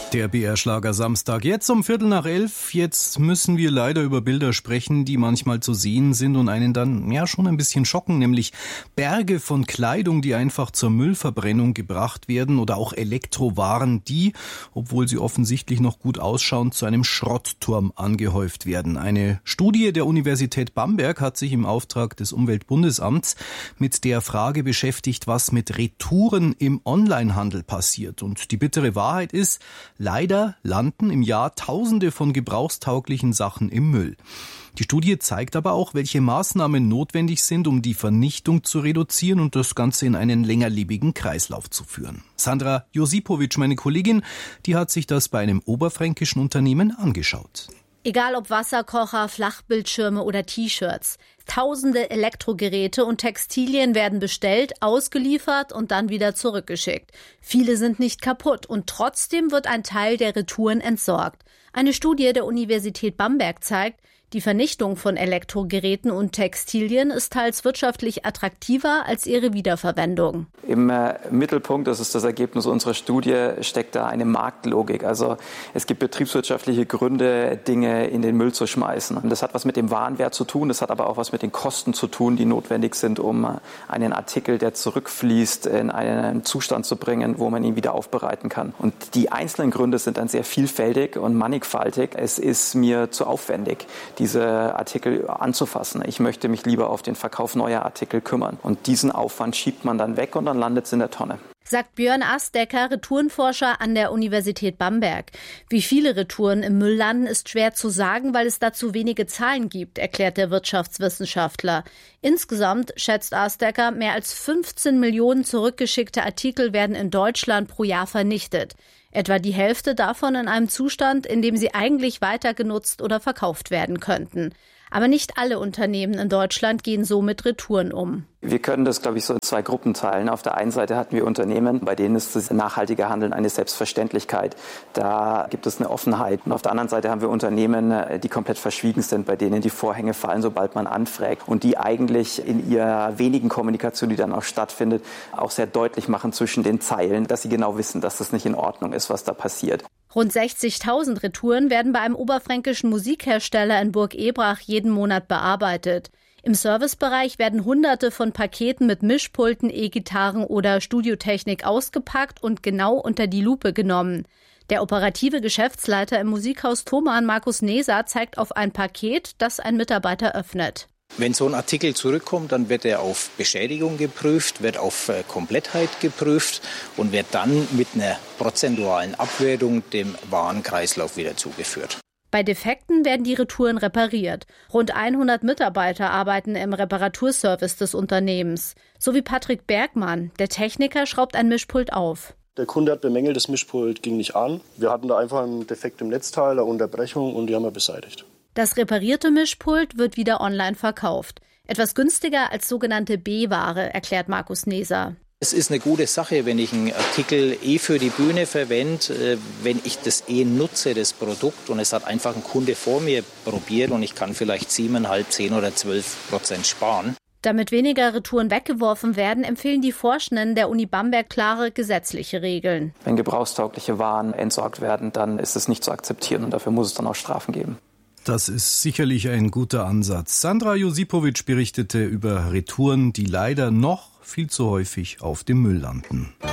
Der BR-Schlager Samstag, jetzt um 11:15. Jetzt müssen wir leider über Bilder sprechen, die manchmal zu sehen sind und einen dann schon ein bisschen schocken, nämlich Berge von Kleidung, die einfach zur Müllverbrennung gebracht werden, oder auch Elektrowaren, die, obwohl sie offensichtlich noch gut ausschauen, zu einem Schrottturm angehäuft werden. Eine Studie der Universität Bamberg hat sich im Auftrag des Umweltbundesamts mit der Frage beschäftigt, was mit Retouren im Onlinehandel passiert. Und die bittere Wahrheit ist, leider landen im Jahr Tausende von gebrauchstauglichen Sachen im Müll. Die Studie zeigt aber auch, welche Maßnahmen notwendig sind, um die Vernichtung zu reduzieren und das Ganze in einen längerlebigen Kreislauf zu führen. Sandra Josipowitsch, meine Kollegin, die hat sich das bei einem oberfränkischen Unternehmen angeschaut. Egal ob Wasserkocher, Flachbildschirme oder T-Shirts. Tausende Elektrogeräte und Textilien werden bestellt, ausgeliefert und dann wieder zurückgeschickt. Viele sind nicht kaputt und trotzdem wird ein Teil der Retouren entsorgt. Eine Studie der Universität Bamberg zeigt, die Vernichtung von Elektrogeräten und Textilien ist teils wirtschaftlich attraktiver als ihre Wiederverwendung. Im Mittelpunkt, das ist das Ergebnis unserer Studie, steckt da eine Marktlogik. Also es gibt betriebswirtschaftliche Gründe, Dinge in den Müll zu schmeißen. Und das hat was mit dem Warenwert zu tun, das hat aber auch was mit den Kosten zu tun, die notwendig sind, um einen Artikel, der zurückfließt, in einen Zustand zu bringen, wo man ihn wieder aufbereiten kann. Und die einzelnen Gründe sind dann sehr vielfältig und mannigfaltig. Es ist mir zu aufwendig, diese Artikel anzufassen. Ich möchte mich lieber auf den Verkauf neuer Artikel kümmern. Und diesen Aufwand schiebt man dann weg und dann landet es in der Tonne. Sagt Björn Astecker, Retourenforscher an der Universität Bamberg. Wie viele Retouren im Müll landen, ist schwer zu sagen, weil es dazu wenige Zahlen gibt, erklärt der Wirtschaftswissenschaftler. Insgesamt, schätzt Astecker, mehr als 15 Millionen zurückgeschickte Artikel werden in Deutschland pro Jahr vernichtet. Etwa die Hälfte davon in einem Zustand, in dem sie eigentlich weiter genutzt oder verkauft werden könnten. Aber nicht alle Unternehmen in Deutschland gehen so mit Retouren um. Wir können das, glaube ich, so in zwei Gruppen teilen. Auf der einen Seite hatten wir Unternehmen, bei denen ist das nachhaltige Handeln eine Selbstverständlichkeit. Da gibt es eine Offenheit. Und auf der anderen Seite haben wir Unternehmen, die komplett verschwiegen sind, bei denen die Vorhänge fallen, sobald man anfragt. Und die eigentlich in ihrer wenigen Kommunikation, die dann auch stattfindet, auch sehr deutlich machen zwischen den Zeilen, dass sie genau wissen, dass das nicht in Ordnung ist, was da passiert. Rund 60.000 Retouren werden bei einem oberfränkischen Musikhersteller in Burg-Ebrach jeden Monat bearbeitet. Im Servicebereich werden Hunderte von Paketen mit Mischpulten, E-Gitarren oder Studiotechnik ausgepackt und genau unter die Lupe genommen. Der operative Geschäftsleiter im Musikhaus Thomann, Markus Neser, zeigt auf ein Paket, das ein Mitarbeiter öffnet. Wenn so ein Artikel zurückkommt, dann wird er auf Beschädigung geprüft, wird auf Komplettheit geprüft und wird dann mit einer prozentualen Abwertung dem Warenkreislauf wieder zugeführt. Bei Defekten werden die Retouren repariert. Rund 100 Mitarbeiter arbeiten im Reparaturservice des Unternehmens. So wie Patrick Bergmann. Der Techniker schraubt ein Mischpult auf. Der Kunde hat bemängelt, das Mischpult ging nicht an. Wir hatten da einfach einen Defekt im Netzteil, eine Unterbrechung und die haben wir beseitigt. Das reparierte Mischpult wird wieder online verkauft. Etwas günstiger als sogenannte B-Ware, erklärt Markus Neser. Es ist eine gute Sache, wenn ich einen Artikel für die Bühne verwende, wenn ich das nutze, das Produkt, und es hat einfach ein Kunde vor mir probiert und ich kann vielleicht 7,5, 10 oder 12% sparen. Damit weniger Retouren weggeworfen werden, empfehlen die Forschenden der Uni Bamberg klare gesetzliche Regeln. Wenn gebrauchstaugliche Waren entsorgt werden, dann ist es nicht zu akzeptieren und dafür muss es dann auch Strafen geben. Das ist sicherlich ein guter Ansatz. Sandra Josipowitsch berichtete über Retouren, die leider noch viel zu häufig auf dem Müll landen.